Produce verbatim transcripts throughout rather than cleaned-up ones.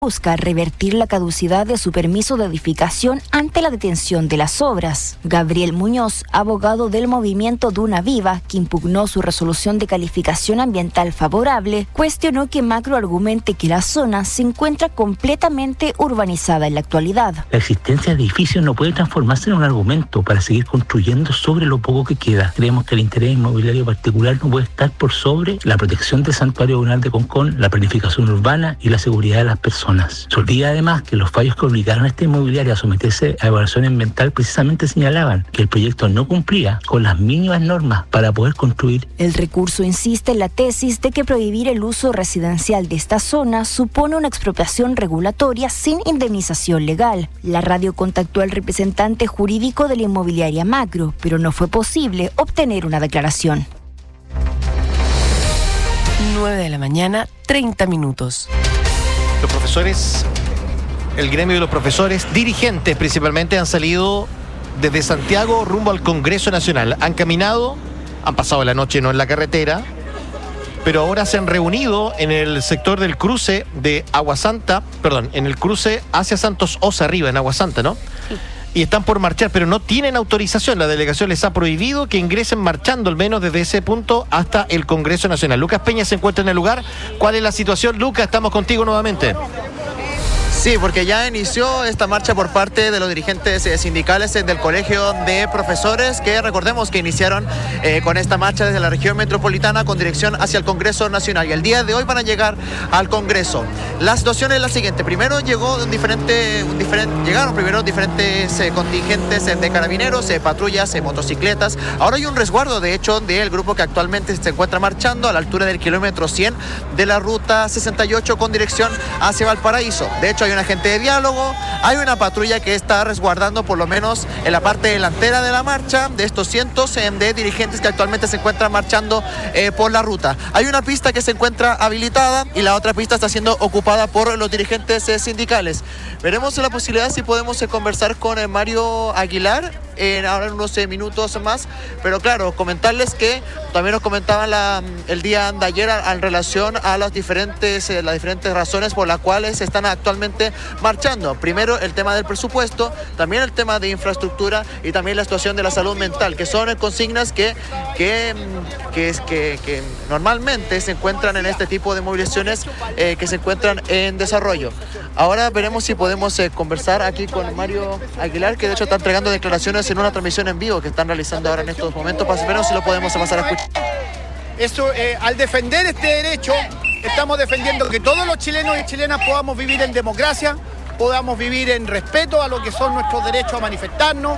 busca revertir la caducidad de su permiso de edificación ante la detención de las obras. Gabriel Muñoz, abogado del movimiento Duna Viva, que impugnó su resolución de calificación ambiental favorable, cuestionó que Macro argumente que la zona se encuentra completamente urbanizada en la actualidad. La existencia de edificios no puede transformarse en un argumento para seguir construyendo sobre lo poco que queda. Creemos que el interés inmobiliario particular no puede estar por sobre la protección del santuario comunal de Concón, la planificación urbana y la seguridad de las personas. Se olvida además que los fallos que obligaron a esta inmobiliaria a someterse a evaluación ambiental precisamente señalaban que el proyecto no cumplía con las mínimas normas para poder construir. El recurso insiste en la tesis de que prohibir el uso residencial de esta zona supone una expropiación regulatoria sin indemnización legal. La radio contactó al representante jurídico de la inmobiliaria Macro, pero no fue posible obtener una declaración. nueve de la mañana, treinta minutos. Los profesores, el gremio de los profesores, dirigentes principalmente, han salido desde Santiago rumbo al Congreso Nacional. Han caminado, han pasado la noche no en la carretera, pero ahora se han reunido en el sector del cruce de Agua Santa, perdón, en el cruce hacia Santos Osa arriba, en Agua Santa, ¿no? Sí. Y están por marchar, pero no tienen autorización. La delegación les ha prohibido que ingresen marchando, al menos desde ese punto hasta el Congreso Nacional. Lucas Peña se encuentra en el lugar. ¿Cuál es la situación, Lucas? Estamos contigo nuevamente. Sí, porque ya inició esta marcha por parte de los dirigentes eh, sindicales eh, del Colegio de Profesores, que recordemos que iniciaron eh, con esta marcha desde la región metropolitana con dirección hacia el Congreso Nacional. Y el día de hoy van a llegar al Congreso. La situación es la siguiente. Primero llegó un diferente, un diferente, llegaron primero diferentes eh, contingentes eh, de carabineros, eh, patrullas, eh, motocicletas. Ahora hay un resguardo, de hecho, del grupo que actualmente se encuentra marchando a la altura del kilómetro cien de la ruta sesenta y ocho con dirección hacia Valparaíso. De hecho, hay un agente de diálogo, hay una patrulla que está resguardando por lo menos en la parte delantera de la marcha de estos cientos eh, de dirigentes que actualmente se encuentran marchando eh, por la ruta. Hay una pista que se encuentra habilitada y la otra pista está siendo ocupada por los dirigentes eh, sindicales. Veremos la posibilidad si podemos eh, conversar con eh, Mario Aguilar en ahora en unos eh, minutos más, pero claro, comentarles que también nos comentaban la, el día de ayer en relación a las diferentes, eh, las diferentes razones por las cuales están actualmente marchando. Primero, el tema del presupuesto, también el tema de infraestructura y también la situación de la salud mental, que son consignas que, que, que, que, que normalmente se encuentran en este tipo de movilizaciones eh, que se encuentran en desarrollo. Ahora veremos si podemos eh, conversar aquí con Mario Aguilar, que de hecho está entregando declaraciones en una transmisión en vivo que están realizando ahora en estos momentos. Veremos si lo podemos pasar a escuchar. Eso, eh, al defender este derecho, estamos defendiendo que todos los chilenos y chilenas podamos vivir en democracia, podamos vivir en respeto a lo que son nuestros derechos a manifestarnos,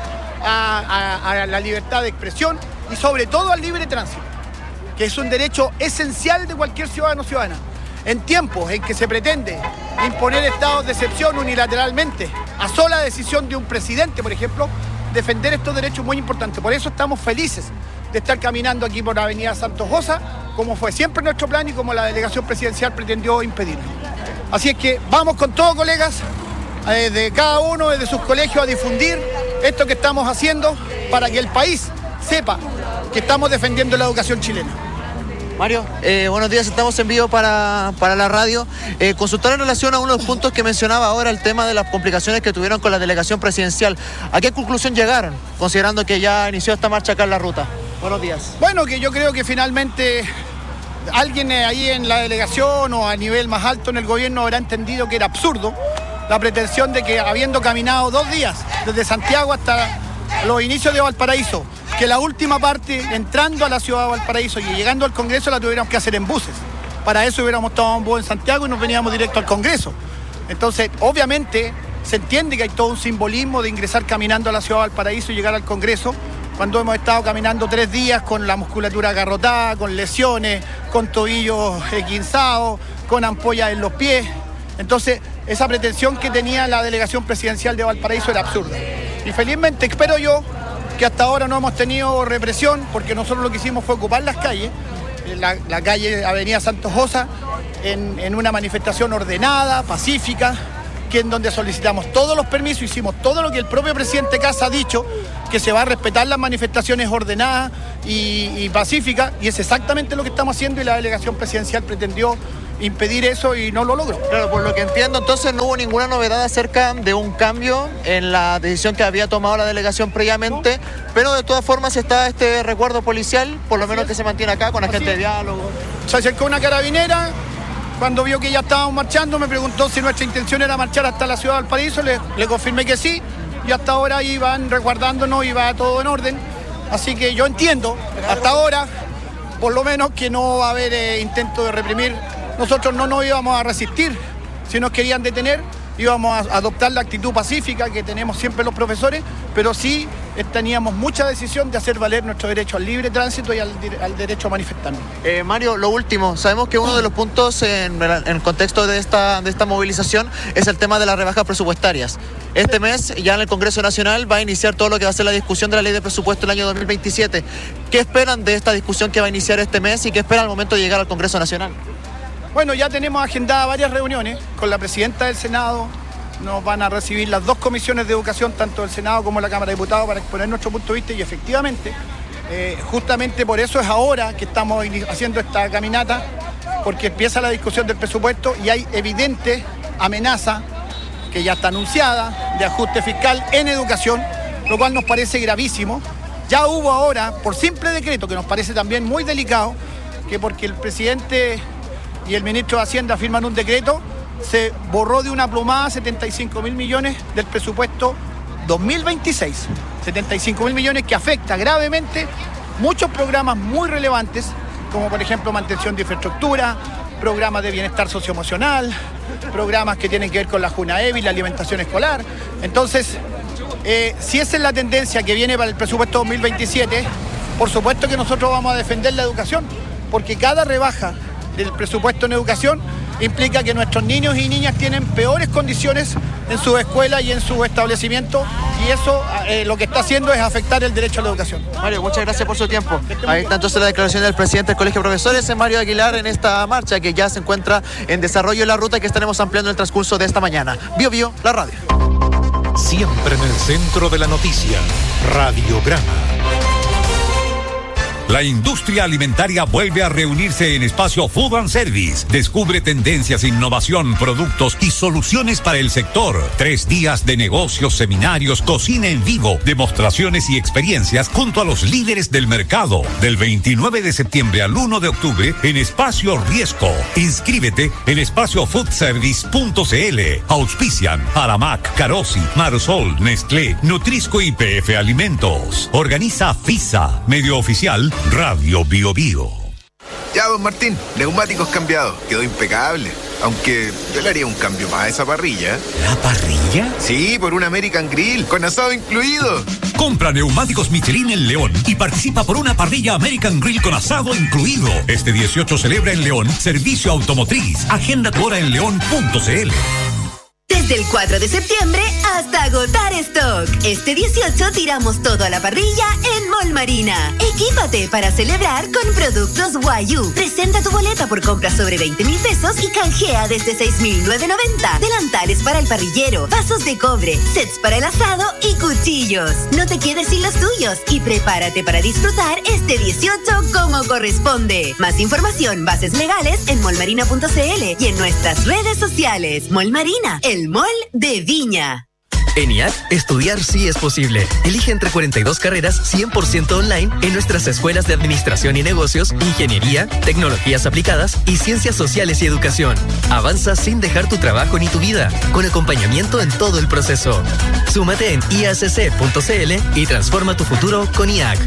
a, a, a la libertad de expresión y sobre todo al libre tránsito, que es un derecho esencial de cualquier ciudadano o ciudadana. En tiempos en que se pretende imponer estados de excepción unilateralmente, a sola decisión de un presidente, por ejemplo, defender estos derechos es muy importante. Por eso estamos felices de estar caminando aquí por la avenida Santos Osa, como fue siempre nuestro plan y como la delegación presidencial pretendió impedirlo. Así es que vamos con todo, colegas, eh, de cada uno de sus colegios a difundir esto que estamos haciendo para que el país sepa que estamos defendiendo la educación chilena. Mario, eh, buenos días, estamos en vivo para, para la radio. Eh, consultar en relación a uno de los puntos que mencionaba ahora, el tema de las complicaciones que tuvieron con la delegación presidencial. ¿A qué conclusión llegaron, considerando que ya inició esta marcha acá en la ruta? Buenos días. Bueno, que yo creo que finalmente alguien ahí en la delegación o a nivel más alto en el gobierno habrá entendido que era absurdo la pretensión de que, habiendo caminado dos días desde Santiago hasta los inicios de Valparaíso, que la última parte, entrando a la ciudad de Valparaíso y llegando al Congreso, la tuviéramos que hacer en buses. Para eso hubiéramos tomado un bus en Santiago y nos veníamos directo al Congreso. Entonces, obviamente, se entiende que hay todo un simbolismo de ingresar caminando a la ciudad de Valparaíso y llegar al Congreso, cuando hemos estado caminando tres días con la musculatura agarrotada, con lesiones, con tobillos esguinzados, con ampollas en los pies. Entonces, esa pretensión que tenía la delegación presidencial de Valparaíso era absurda. Y felizmente, espero yo, que hasta ahora no hemos tenido represión, porque nosotros lo que hicimos fue ocupar las calles, la, la calle Avenida Santos Osa, en, en una manifestación ordenada, pacífica, que en donde solicitamos todos los permisos, hicimos todo lo que el propio presidente Kast ha dicho, que se va a respetar las manifestaciones ordenadas y, y pacíficas, y es exactamente lo que estamos haciendo, y la delegación presidencial pretendió impedir eso y no lo logró. Claro, por lo que entiendo, entonces no hubo ninguna novedad acerca de un cambio en la decisión que había tomado la delegación previamente, no. Pero de todas formas está este recuerdo policial, por lo menos que se mantiene acá con agente de diálogo. Se acercó una carabinera, cuando vio que ya estábamos marchando, me preguntó si nuestra intención era marchar hasta la ciudad de Valparaíso, le, le confirmé que sí, y hasta ahora iban resguardándonos, iba todo en orden, así que yo entiendo, hasta ahora, por lo menos que no va a haber eh, intento de reprimir. Nosotros no nos íbamos a resistir, si nos querían detener, íbamos a adoptar la actitud pacífica que tenemos siempre los profesores, pero sí teníamos mucha decisión de hacer valer nuestro derecho al libre tránsito y al, al derecho a manifestarnos. Eh, Mario, lo último, sabemos que uno de los puntos en, en el contexto de esta, de esta movilización es el tema de las rebajas presupuestarias. Este mes, ya en el Congreso Nacional, va a iniciar todo lo que va a ser la discusión de la ley de presupuesto del año dos mil veintisiete. ¿Qué esperan de esta discusión que va a iniciar este mes y qué esperan al momento de llegar al Congreso Nacional? Bueno, ya tenemos agendadas varias reuniones con la presidenta del Senado. Nos van a recibir las dos comisiones de educación, tanto del Senado como de la Cámara de Diputados, para exponer nuestro punto de vista y efectivamente, eh, justamente por eso es ahora que estamos haciendo esta caminata, porque empieza la discusión del presupuesto y hay evidente amenaza, que ya está anunciada, de ajuste fiscal en educación, lo cual nos parece gravísimo. Ya hubo ahora, por simple decreto, que nos parece también muy delicado, que porque el presidente y el ministro de Hacienda firman un decreto, se borró de una plumada setenta y cinco mil millones del presupuesto dos mil veintiséis. setenta y cinco mil millones que afecta gravemente muchos programas muy relevantes, como por ejemplo mantención de infraestructura, programas de bienestar socioemocional, programas que tienen que ver con la JUNAEVI, la alimentación escolar. Entonces, eh, si esa es la tendencia que viene para el presupuesto dos mil veintisiete, por supuesto que nosotros vamos a defender la educación, porque cada rebaja del presupuesto en educación implica que nuestros niños y niñas tienen peores condiciones en sus escuelas y en sus establecimientos, y eso eh, lo que está haciendo es afectar el derecho a la educación. Mario, muchas gracias por su tiempo. Ahí está entonces la declaración del presidente del Colegio de Profesores, Mario Aguilar, en esta marcha que ya se encuentra en desarrollo, la ruta que estaremos ampliando en el transcurso de esta mañana. Bio Bio, la radio. Siempre en el centro de la noticia, Radiograma. La industria alimentaria vuelve a reunirse en Espacio Food and Service. Descubre tendencias, innovación, productos y soluciones para el sector. Tres días de negocios, seminarios, cocina en vivo, demostraciones y experiencias junto a los líderes del mercado. Del veintinueve de septiembre al uno de octubre en Espacio Riesco. Inscríbete en espacio food service punto c l. Auspician Aramac, Carosi, Marsol, Nestlé, Nutrisco y P F Alimentos. Organiza FISA, medio oficial Radio Bio Bio. Ya, don Martín, neumáticos cambiados, quedó impecable. Aunque yo le haría un cambio más a esa parrilla. ¿La parrilla? Sí, por un American Grill, con asado incluido. Compra neumáticos Michelin en León y participa por una parrilla American Grill con asado incluido. Este dieciocho celebra en León Servicio Automotriz. Agenda tu hora en león punto c l. Desde el cuatro de septiembre hasta agotar stock. Este dieciocho tiramos todo a la parrilla en Mall Marina. Equípate para celebrar con productos Guayú. Presenta tu boleta por compras sobre veinte mil pesos y canjea desde seis mil novecientos noventa. Delantales para el parrillero, vasos de cobre, sets para el asado y cuchillos. No te quedes sin los tuyos y prepárate para disfrutar este dieciocho como corresponde. Más información, bases legales en mall marina punto c l y en nuestras redes sociales. Mall Marina, el mall de Viña. En I A C, estudiar sí es posible. Elige entre cuarenta y dos carreras cien por ciento online en nuestras escuelas de Administración y Negocios, Ingeniería, Tecnologías Aplicadas y Ciencias Sociales y Educación. Avanza sin dejar tu trabajo ni tu vida, con acompañamiento en todo el proceso. Súmate en i a c c punto c l y transforma tu futuro con I A C.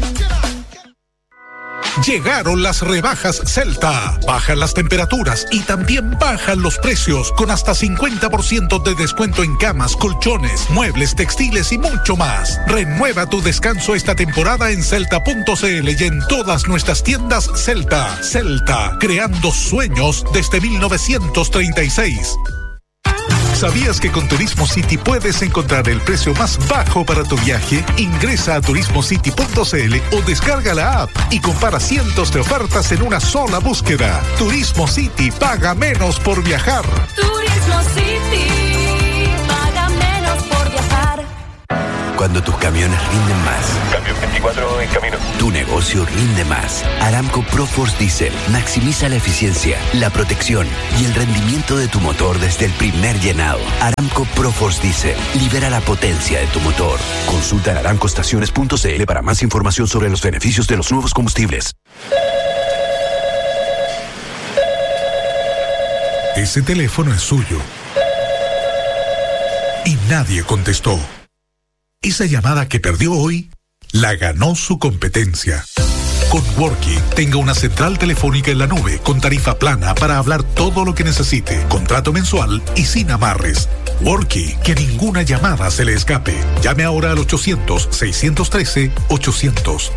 Llegaron las rebajas Celta. Bajan las temperaturas y también bajan los precios con hasta cincuenta por ciento de descuento en camas, colchones, muebles, textiles y mucho más. Renueva tu descanso esta temporada en celta punto c l y en todas nuestras tiendas Celta. Celta, creando sueños desde mil novecientos treinta y seis. ¿Sabías que con Turismo City puedes encontrar el precio más bajo para tu viaje? Ingresa a turismo city punto c l o descarga la app y compara cientos de ofertas en una sola búsqueda. Turismo City, paga menos por viajar. Turismo City, paga menos por viajar. Cuando cuando tus camiones rinden más. Cambio veinticuatro en camino. Tu negocio rinde más. Aramco ProForce Diesel maximiza la eficiencia, la protección y el rendimiento de tu motor desde el primer llenado. Aramco ProForce Diesel libera la potencia de tu motor. Consulta en aramco estaciones punto c l para más información sobre los beneficios de los nuevos combustibles. Ese teléfono es suyo. Y nadie contestó. Esa llamada que perdió hoy, la ganó su competencia. Con Worky, tenga una central telefónica en la nube con tarifa plana para hablar todo lo que necesite, contrato mensual y sin amarres. Worky, que ninguna llamada se le escape. Llame ahora al ochocientos, seiscientos trece, ochocientos.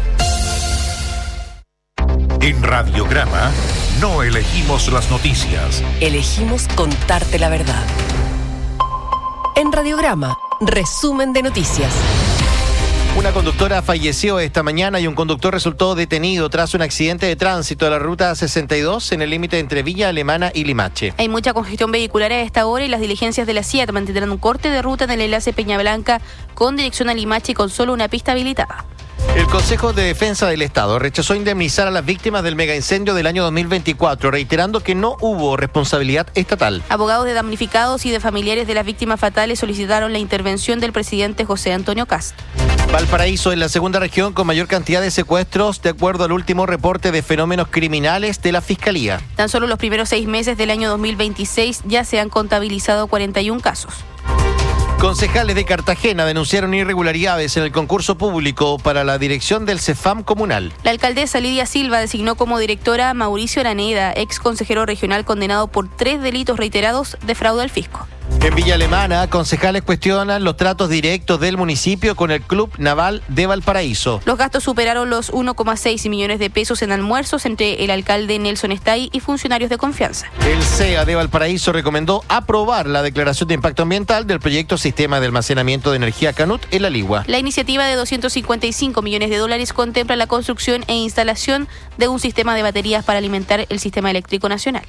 En Radiograma, no elegimos las noticias. Elegimos contarte la verdad. En Radiograma, resumen de noticias. Una conductora falleció esta mañana y un conductor resultó detenido tras un accidente de tránsito de la ruta sesenta y dos en el límite entre Villa Alemana y Limache. Hay mucha congestión vehicular a esta hora y las diligencias de la C I A T mantendrán un corte de ruta en el enlace Peña Blanca con dirección a Limache y con solo una pista habilitada. El Consejo de Defensa del Estado rechazó indemnizar a las víctimas del megaincendio del año dos mil veinticuatro, reiterando que no hubo responsabilidad estatal. Abogados de damnificados y de familiares de las víctimas fatales solicitaron la intervención del presidente José Antonio Kast. Valparaíso es la segunda región con mayor cantidad de secuestros, de acuerdo al último reporte de fenómenos criminales de la Fiscalía. Tan solo los primeros seis meses del año dos mil veintiséis ya se han contabilizado cuarenta y un casos. Concejales de Cartagena denunciaron irregularidades en el concurso público para la dirección del CEFAM comunal. La alcaldesa Lidia Silva designó como directora a Mauricio Araneda, ex consejero regional condenado por tres delitos reiterados de fraude al fisco. En Villa Alemana, concejales cuestionan los tratos directos del municipio con el Club Naval de Valparaíso. Los gastos superaron los uno coma seis millones de pesos en almuerzos entre el alcalde Nelson Estay y funcionarios de confianza. El C E A de Valparaíso recomendó aprobar la declaración de impacto ambiental del proyecto Sistema de Almacenamiento de Energía Canut en La Ligua. La iniciativa de doscientos cincuenta y cinco millones de dólares contempla la construcción e instalación de un sistema de baterías para alimentar el sistema eléctrico nacional.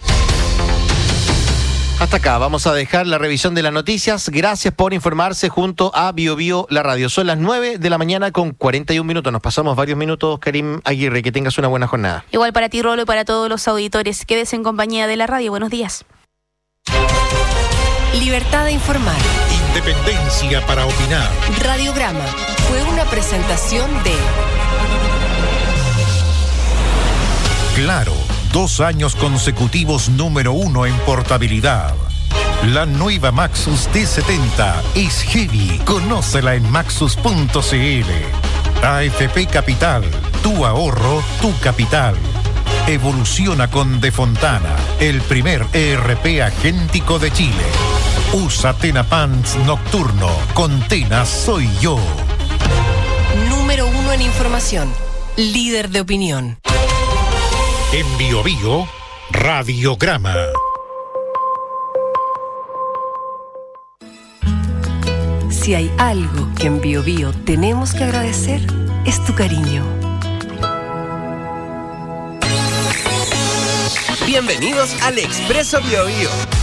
Hasta acá vamos a dejar la revisión de las noticias. Gracias por informarse junto a Bio Bio La Radio. Son las nueve de la mañana con cuarenta y un minutos. Nos pasamos varios minutos, Karim Aguirre. Que tengas una buena jornada. Igual para ti, Rolo, y para todos los auditores. Quédese en compañía de la radio. Buenos días. Libertad de informar. Independencia para opinar. Radiograma fue una presentación de Claro. Dos años consecutivos número uno en portabilidad. La nueva Maxus D setenta es heavy. Conócela en maxus punto c l. A F P Capital. Tu ahorro, tu capital. Evoluciona con De Fontana, el primer E R P agéntico de Chile. Usa Tena Pants Nocturno. Con Tena soy yo. Número uno en información. Líder de opinión. En Bio Bio, Radiograma. Si hay algo que en Bio Bio tenemos que agradecer, es tu cariño. Bienvenidos al Expreso Bio Bio.